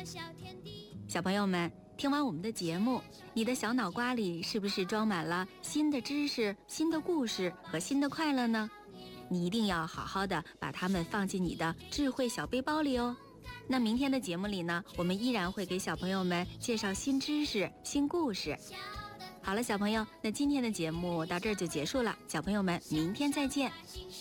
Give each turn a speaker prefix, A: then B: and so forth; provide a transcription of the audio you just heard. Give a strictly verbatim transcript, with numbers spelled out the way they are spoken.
A: 小朋友们，听完我们的节目，你的小脑瓜里是不是装满了新的知识、新的故事和新的快乐呢？你一定要好好的把它们放进你的智慧小背包里哦。那明天的节目里呢，我们依然会给小朋友们介绍新知识、新故事。好了，小朋友，那今天的节目到这儿就结束了，小朋友们，明天再见。